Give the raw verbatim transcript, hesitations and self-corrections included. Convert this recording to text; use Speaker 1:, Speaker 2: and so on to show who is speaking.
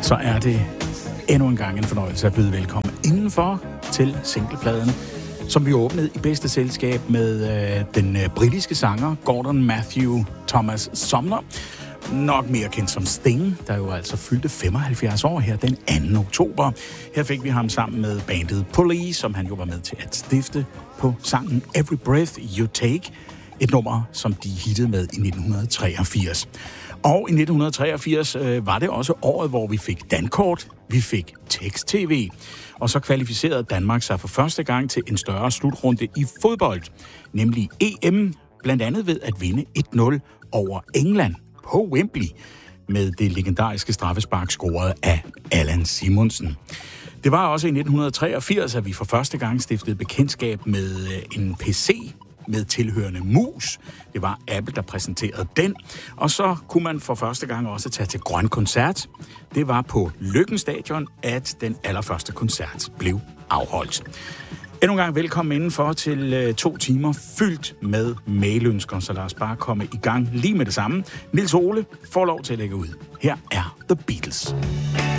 Speaker 1: så er det endnu en gang en fornøjelse at byde velkommen indenfor til singlepladen, som vi åbnede i bedste selskab med øh, den øh, britiske sanger Gordon Matthew Thomas Sumner, nok mere kendt som Sting, der jo altså fyldte femoghalvfjerds år her den anden oktober. Her fik vi ham sammen med bandet Police, som han jo var med til at stifte på sangen Every Breath You Take, et nummer, som de hittede med i nitten treogfirs. Og i nitten treogfirs øh, var det også året, hvor vi fik dankort, vi fik tekst-tv, og så kvalificerede Danmark sig for første gang til en større slutrunde i fodbold, nemlig E M, blandt andet ved at vinde et nul over England på Wembley, med det legendariske straffespark scoret af Allan Simonsen. Det var også i nitten treogfirs, at vi for første gang stiftede bekendtskab med en P C med tilhørende mus. Det var Apple, der præsenterede den. Og så kunne man for første gang også tage til Grøn Koncert. Det var på Løkken Stadion, at den allerførste koncert blev afholdt. Endnu en gang velkommen indenfor til øh, to timer fyldt med mailønsker, så lad os bare komme i gang lige med det samme. Niels Ole får lov til at lægge ud. Her er The Beatles.